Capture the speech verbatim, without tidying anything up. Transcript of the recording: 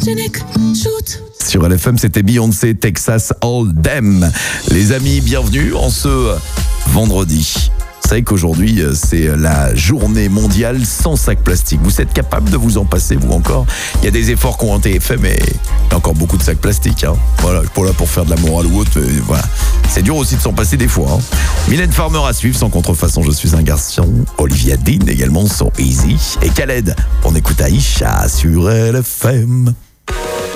Martinique, shoot. Sur L F M, c'était Beyoncé, Texas Hold'em. Les amis, bienvenue en ce vendredi. Vous savez qu'aujourd'hui, c'est la journée mondiale sans sac plastique. Vous êtes capable de vous en passer, vous encore? Il y a des efforts qui ont été faits, mais il y a encore beaucoup de sacs plastiques. Hein. Voilà, je suis pas là pour faire de la morale ou autre. Mais voilà. C'est dur aussi de s'en passer des fois. Hein. Mylène Farmer à suivre, sans contrefaçon, je suis un garçon. Olivia Dean également, son Easy. Et Khaled, on écoute Aïcha sur L F M.